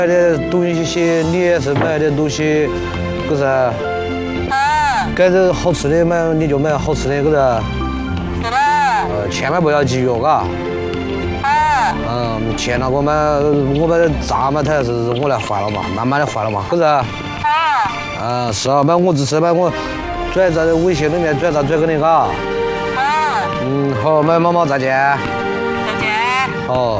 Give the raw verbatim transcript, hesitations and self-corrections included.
买的东西你也是买的东西，可是？嗯。该是好吃的买你就买好吃的，可是？是的。呃，千万不要节约，嘎。嗯。嗯，钱那我们我们咋嘛，他是我来还了嘛，慢慢的还了嘛，可是？嗯。嗯，是啊，买我只是买我转在微信里面转账转给你，嘎。嗯。嗯，好，买毛毛再见。再见。好。